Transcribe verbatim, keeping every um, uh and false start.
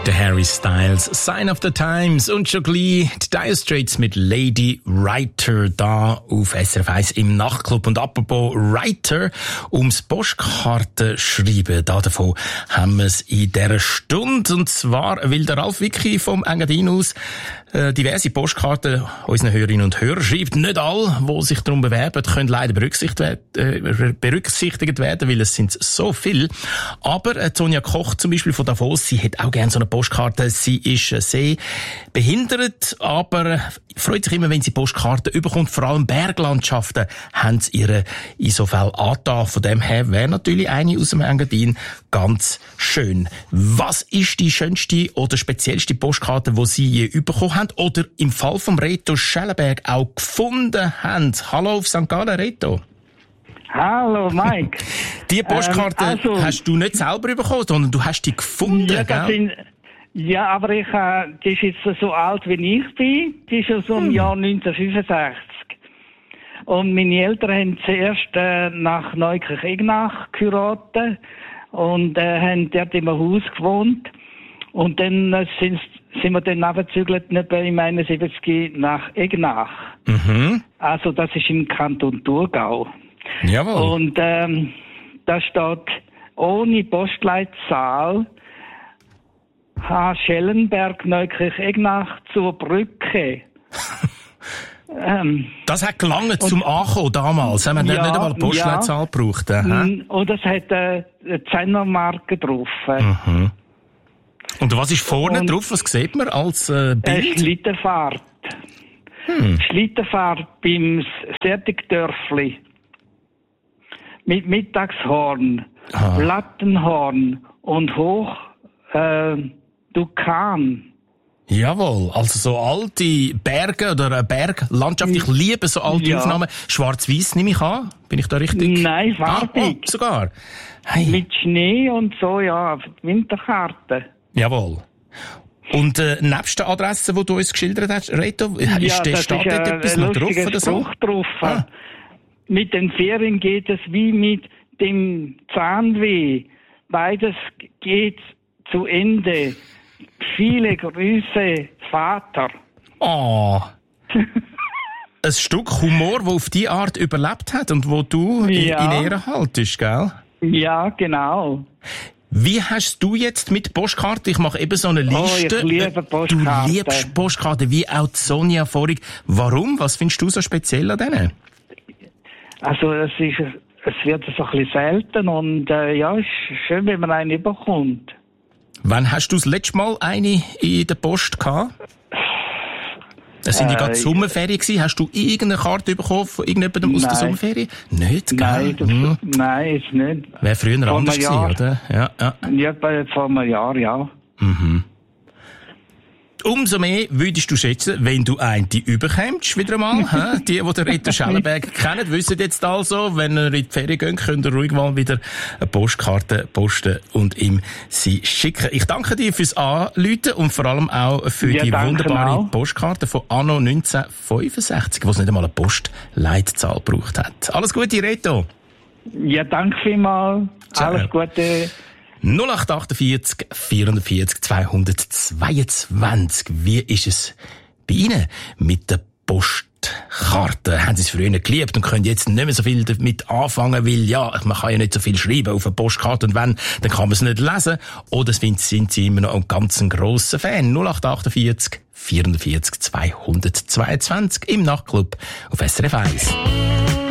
Der Harry Styles, Sign of the Times und schon gleich die Dire Straits mit Lady Writer da auf S R F eins im Nachtclub. Und apropos Writer, ums Postkartenschreiben, da davon haben wir es in dieser Stunde. Und zwar will der Ralf Wicki vom Engadin aus äh, diverse Postkarten unseren Hörerinnen und Hörern schreibt. Nicht alle, die sich darum bewerben, können leider berücksichtigt, äh, berücksichtigt werden, weil es sind so viele. Aber äh, Sonja Koch zum Beispiel von Davos, sie hat auch gerne so eine Postkarte. Sie ist äh, sehr behindert, aber freut sich immer, wenn sie Postkarten überkommt. Vor allem Berglandschaften haben sie ihre insofern angetan. Von dem her wäre natürlich eine aus dem Engadin ganz schön. Was ist die schönste oder speziellste Postkarte, die Sie je bekommen haben oder im Fall vom Reto Schellenberg auch gefunden haben? Hallo auf Sankt Gallen, Reto. Hallo, Mike. Die Postkarte ähm, also, hast du nicht selber bekommen, sondern du hast die gefunden, ja, gell? Sind, ja, aber ich, äh, die ist jetzt so alt wie ich bin. Die ist aus dem hm. Jahr neunzehnhundertfünfundsechzig. Und meine Eltern haben zuerst äh, nach Neukirch-Egnach geheiratet und äh, haben dort im Haus gewohnt. Und dann äh, sind, sind wir dann abgezügelt im einundsiebzig nach Egnach. Mhm. Also das ist im Kanton Thurgau. Jawohl. Und ähm, da steht ohne Postleitzahl H. Schellenberg, Neukirch-Egnach zur Brücke. ähm, das hat gelangt zum Ankommen damals. Haben wir ja, nicht einmal eine Postleitzahl ja, gebraucht. Aha. Und das hat äh, eine Zehnermarke drauf. Mhm. Und was ist vorne und, drauf? Was sieht man als äh, Bild? Eine Schlittenfahrt. Hm. Schlittenfahrt beim Sertigdörfli. Mit Mittagshorn, ah. Lattenhorn und Hoch äh, Dukan. Jawohl, also so alte Berge oder eine Berglandschaft. Ich liebe so alte ja. Aufnahmen. Schwarz-Weiß nehme ich an. Bin ich da richtig? Nein, farbig. Ah, oh, sogar. Hey. Mit Schnee und so, ja, Winterkarte. Jawohl. Und äh, nebst der Adresse, die du uns geschildert hast, Reto, ja, ist der steht dort etwas noch drauf oder so? Drauf. Ah. Mit den Ferien geht es wie mit dem Zahnweh. Beides geht zu Ende. Viele Grüße, Vater. Oh. Ein Stück Humor, das auf die Art überlebt hat und wo du ja. in, in Ehren haltest, gell? Ja, genau. Wie hast du jetzt mit Postkarten? Ich mache eben so eine Liste. Oh, ich liebe Postkarten. Du liebst Postkarten, wie auch Sonja vorhin. Warum? Was findest du so speziell an denen? Also es ist, es wird so ein bisschen selten und äh, ja, es ist schön, wenn man einen bekommt. Wann hast du das letzte Mal eine in der Post gehabt? Das sind ja äh, gerade Sommerferien gewesen. Hast du irgendeine Karte bekommen von irgendjemandem aus der Sommerferien? Nicht, gell? Nein, das, hm. nein, ist nicht. Wäre früher vor anders gewesen, oder? Ja, ja. Ja, bei vor einem Jahr, ja. Mhm. Umso mehr würdest du schätzen, wenn du einen überkommst, wieder einmal. He? Die, die den Reto Schellenberg kennen, wissen jetzt also, wenn ihr in die Ferien geht, könnt ihr ruhig mal wieder eine Postkarte posten und ihm sie schicken. Ich danke dir fürs Anrufen und vor allem auch für ja, die wunderbare auch. Postkarte von Anno neunzehnhundertfünfundsechzig, die es nicht einmal eine Postleitzahl gebraucht hat. Alles Gute, Reto. Ja, danke vielmals. Ciao. Alles Gute. null acht achtundvierzig vierundvierzig zweihundertzweiundzwanzig. Wie ist es bei Ihnen mit der Postkarte? Haben Sie es früher geliebt und können jetzt nicht mehr so viel damit anfangen, weil ja, man kann ja nicht so viel schreiben auf eine Postkarte und wenn, dann kann man es nicht lesen. Oder sind Sie immer noch ein ganz grosser Fan? null acht achtundvierzig vierundvierzig zweihundertzweiundzwanzig im Nachtclub auf S R F eins.